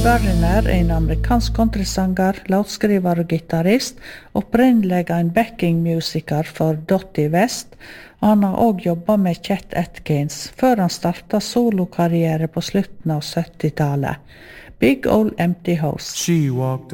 Berliner er en amerikansk countrysanger, låtskriver og gitarrist, opprinnelig en backing-musiker for Dottie West. Han har også jobbet med Chet Atkins, før han startet solokarriere på slutten av 70-tallet. Big Ol' Empty House. She walked